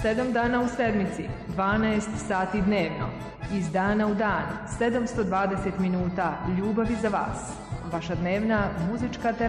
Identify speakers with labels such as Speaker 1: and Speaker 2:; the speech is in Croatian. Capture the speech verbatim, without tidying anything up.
Speaker 1: sedam dana u sedmici, dvanaest sati dnevno. Iz dana u dan, sedamsto dvadeset minuta ljubavi za vas. Vaša dnevna muzička terapija.